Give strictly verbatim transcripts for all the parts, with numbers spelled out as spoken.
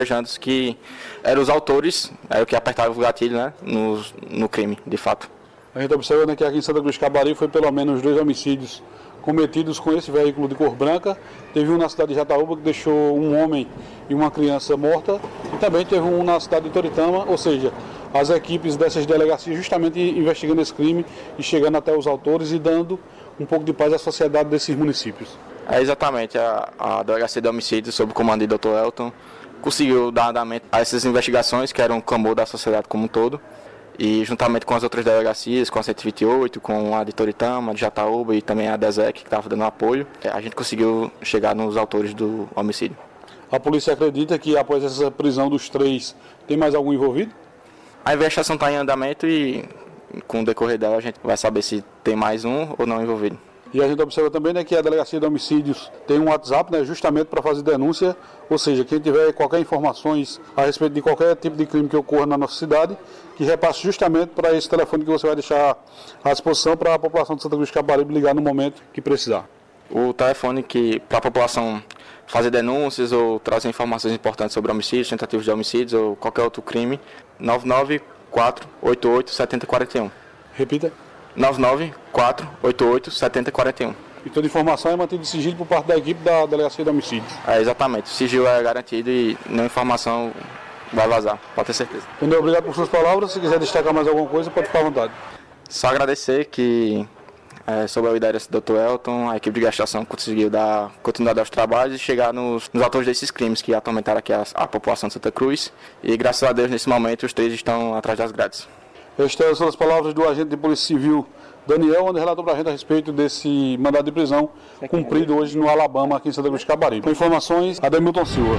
Alexandres, que eram os autores, é, que apertavam o gatilho, né, no, no crime, de fato. A gente observa, né, que aqui em Santa Cruz de Cabari foi pelo menos dois homicídios cometidos com esse veículo de cor branca. Teve um na cidade de Jataúba que deixou um homem e uma criança morta, e também teve um na cidade de Toritama, ou seja, as equipes dessas delegacias justamente investigando esse crime e chegando até os autores e dando um pouco de paz à sociedade desses municípios. É exatamente, a, a Delegacia de Homicídios, sob o comando de doutor Elton, conseguiu dar andamento a essas investigações, que eram um clamor da sociedade como um todo, e juntamente com as outras delegacias, com a cento e vinte e oito, com a de Toritama, a de Jataúba e também a DESEC, que estava dando apoio, a gente conseguiu chegar nos autores do homicídio. A polícia acredita que após essa prisão dos três, tem mais algum envolvido? A investigação está em andamento e com o decorrer dela a gente vai saber se tem mais um ou não envolvido. E a gente observa também, né, que a Delegacia de Homicídios tem um WhatsApp, né, justamente para fazer denúncia, ou seja, quem tiver qualquer informações a respeito de qualquer tipo de crime que ocorra na nossa cidade, que repasse justamente para esse telefone que você vai deixar à disposição para a população de Santa Cruz de Cabaribe ligar no momento que precisar. O telefone que para a população fazer denúncias ou trazer informações importantes sobre homicídios, tentativas de homicídios ou qualquer outro crime, nove nove quatro oito oito sete zero quatro um. Repita. nove nove quatro oito oito sete zero quatro um. E toda informação é mantida de sigilo por parte da equipe da Delegacia de Homicídios. É, exatamente. O sigilo é garantido e nenhuma informação vai vazar, pode ter certeza. Entendeu? Obrigado por suas palavras. Se quiser destacar mais alguma coisa, pode ficar à vontade. Só agradecer que, é, sob a liderança do doutor Elton, a equipe de investigação conseguiu dar continuidade aos trabalhos e chegar nos, nos autores desses crimes que atormentaram aqui a, a população de Santa Cruz. E graças a Deus, nesse momento, os três estão atrás das grades. Estas são as palavras do agente de Polícia Civil Daniel, onde relatou para a gente a respeito desse mandado de prisão cumprido hoje no Alabama, aqui em Santa Cruz de Cabaribe. Com informações, Ademilton Silva.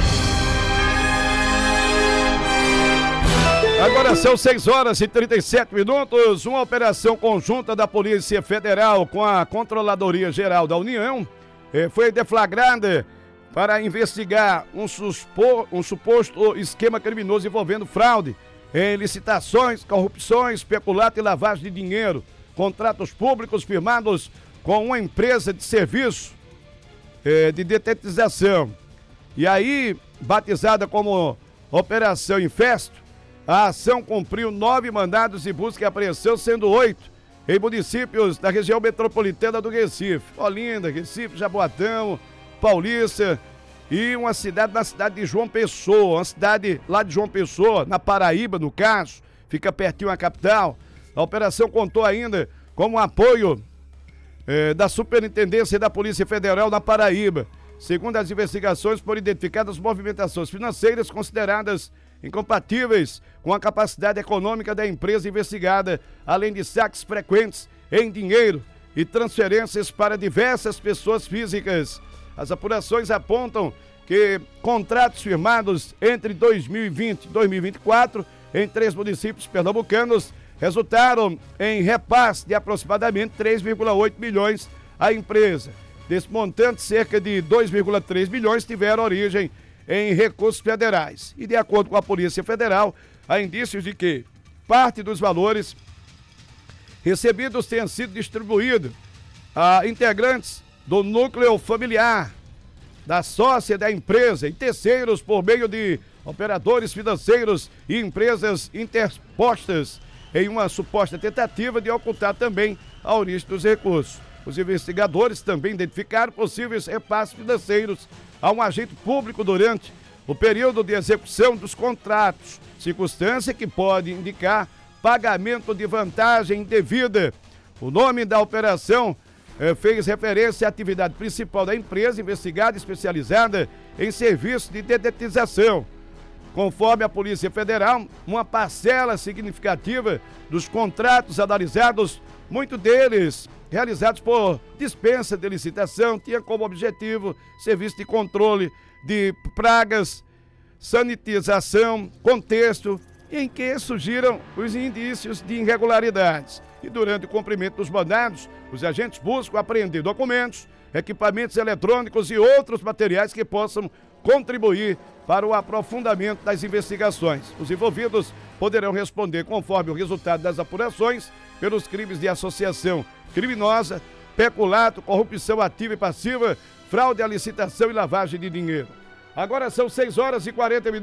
Agora são seis horas e trinta e sete minutos. Uma operação conjunta da Polícia Federal com a Controladoria Geral da União eh, foi deflagrada para investigar um, suspo, um suposto esquema criminoso envolvendo fraude em licitações, corrupções, peculato e lavagem de dinheiro. Contratos públicos firmados com uma empresa de serviço eh, de detetização. E aí, batizada como Operação Infesto, a ação cumpriu nove mandados de busca e apreensão, sendo oito em municípios da região metropolitana do Recife. Olinda, Recife, Jaboatão, Paulista e uma cidade na cidade de João Pessoa, uma cidade lá de João Pessoa, na Paraíba, no caso, fica pertinho da capital. A operação contou ainda com o apoio eh, da Superintendência da Polícia Federal na Paraíba. Segundo as investigações, foram identificadas movimentações financeiras consideradas incompatíveis com a capacidade econômica da empresa investigada, além de saques frequentes em dinheiro e transferências para diversas pessoas físicas. As apurações apontam que contratos firmados entre dois mil e vinte e dois mil e vinte e quatro em três municípios pernambucanos resultaram em repasse de aproximadamente três vírgula oito milhões à empresa. Desse montante, cerca de dois vírgula três milhões tiveram origem em recursos federais. E de acordo com a Polícia Federal, há indícios de que parte dos valores recebidos tenha sido distribuído a integrantes do núcleo familiar, da sócia da empresa e terceiros por meio de operadores financeiros e empresas interpostas em uma suposta tentativa de ocultar também a origem dos recursos. Os investigadores também identificaram possíveis repasses financeiros a um agente público durante o período de execução dos contratos, circunstância que pode indicar pagamento de vantagem indevida. O nome da operação eh, fez referência à atividade principal da empresa investigada e especializada em serviços de detetização. Conforme a Polícia Federal, uma parcela significativa dos contratos analisados, muitos deles realizados por dispensa de licitação, tinha como objetivo serviço de controle de pragas, sanitização, contexto em que surgiram os indícios de irregularidades. E durante o cumprimento dos mandados, os agentes buscam apreender documentos, equipamentos eletrônicos e outros materiais que possam contribuir para o aprofundamento das investigações. Os envolvidos poderão responder conforme o resultado das apurações pelos crimes de associação criminosa, peculato, corrupção ativa e passiva, fraude à licitação e lavagem de dinheiro. Agora são seis horas e quarenta minutos.